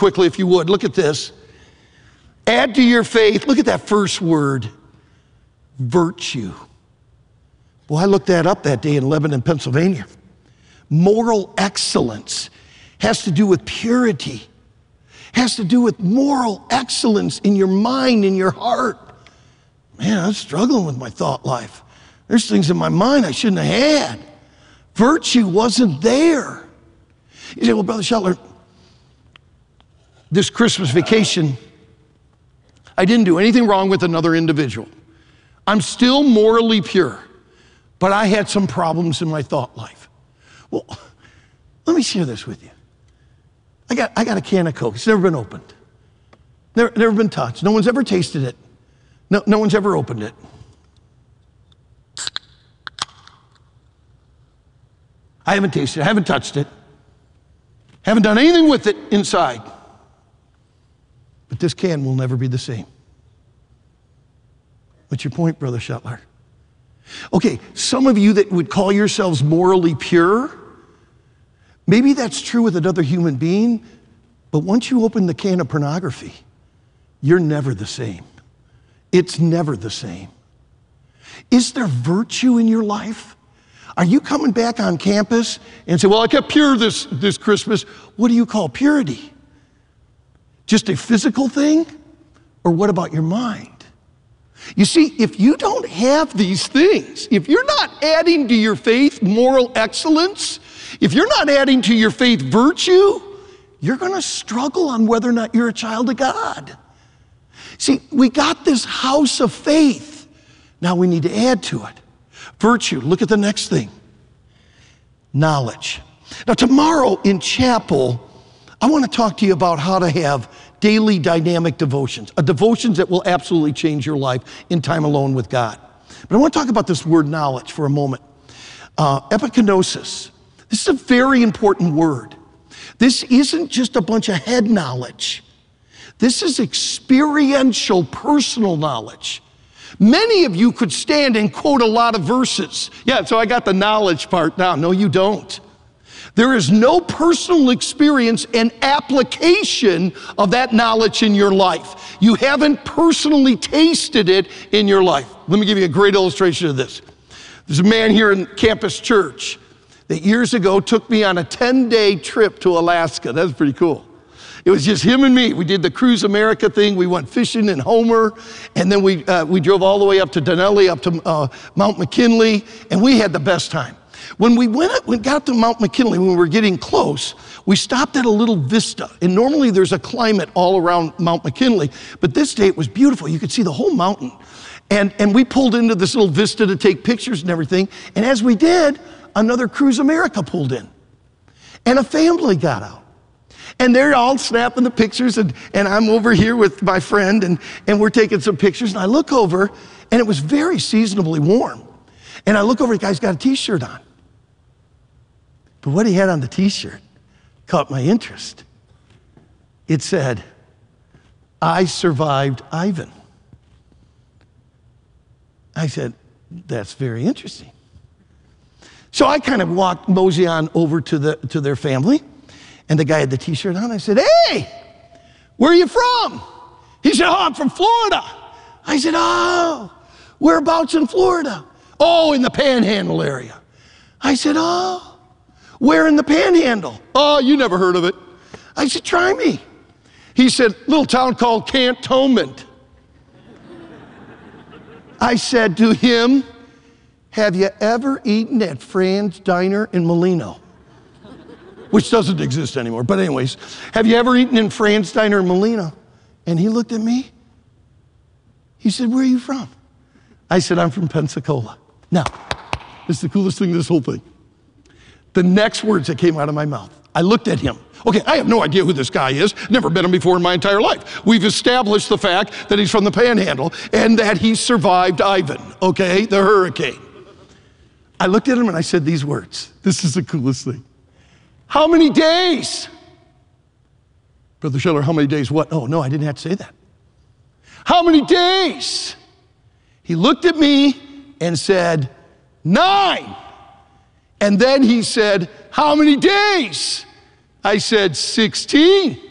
quickly if you would. Look at this. Add to your faith, look at that first word, virtue. Well, I looked that up that day in Lebanon, Pennsylvania. Moral excellence has to do with purity, has to do with moral excellence in your mind, in your heart. Man, I'm struggling with my thought life. There's things in my mind I shouldn't have had. Virtue wasn't there. You say, well, Brother Shetler, this Christmas vacation, I didn't do anything wrong with another individual. I'm still morally pure, but I had some problems in my thought life. Well, let me share this with you. I got a can of Coke. It's never been opened. Never been touched. No one's ever tasted it. No one's ever opened it. I haven't tasted it. I haven't touched it. Haven't done anything with it inside. But this can will never be the same. What's your point, Brother Shetler? Okay, some of you that would call yourselves morally pure, maybe that's true with another human being, but once you open the can of pornography, you're never the same. It's never the same. Is there virtue in your life? Are you coming back on campus and say, well, I kept pure this Christmas? What do you call purity? Just a physical thing? Or what about your mind? You see, if you don't have these things, if you're not adding to your faith moral excellence, if you're not adding to your faith virtue, you're going to struggle on whether or not you're a child of God. See, we got this house of faith. Now we need to add to it. Virtue, look at the next thing. Knowledge. Now tomorrow in chapel, I want to talk to you about how to have daily dynamic devotions, devotions that will absolutely change your life in time alone with God. But I want to talk about this word knowledge for a moment. Epignosis. This is a very important word. This isn't just a bunch of head knowledge. This is experiential, personal knowledge. Many of you could stand and quote a lot of verses. Yeah, so I got the knowledge part down. No, you don't. There is no personal experience and application of that knowledge in your life. You haven't personally tasted it in your life. Let me give you a great illustration of this. There's a man here in Campus Church that years ago took me on a 10-day trip to Alaska. That's pretty cool. It was just him and me. We did the Cruise America thing. We went fishing in Homer, and then we drove all the way up to Denali, up to Mount McKinley, and we had the best time. When we got to Mount McKinley, when we were getting close, we stopped at a little vista. And normally there's a climate all around Mount McKinley, but this day it was beautiful. You could see the whole mountain. And we pulled into this little vista to take pictures and everything. And as we did, another Cruise America pulled in. And a family got out. And they're all snapping the pictures, and I'm over here with my friend, and we're taking some pictures. And I look over, and it was very seasonably warm. And I look over, the guy's got a t-shirt on. But what he had on the t-shirt caught my interest. It said, "I survived Ivan." I said, that's very interesting. So I kind of mosey on over to their family, and the guy had the t-shirt on. I said, "Hey, where are you from?" He said, "Oh, I'm from Florida." I said, "Oh, whereabouts in Florida?" "Oh, in the Panhandle area." I said, "Oh, where in the Panhandle?" "Oh, you never heard of it." I said, "Try me." He said, "Little town called Cantonment." I said to him, "Have you ever eaten at Fran's Diner in Molino?" Which doesn't exist anymore, but anyways, "Have you ever eaten in Fran's Diner in Molino?" And he looked at me. He said, "Where are you from?" I said, "I'm from Pensacola." Now, this is the coolest thing in this whole thing. The next words that came out of my mouth, I looked at him. Okay, I have no idea who this guy is. Never met him before in my entire life. We've established the fact that he's from the Panhandle and that he survived Ivan, okay, the hurricane. I looked at him and I said these words. This is the coolest thing. "How many days?" "Brother Shetler, how many days what?" "Oh, no, I didn't have to say that." "How many days?" He looked at me and said, 9. And then he said, "How many days?" I said, 16.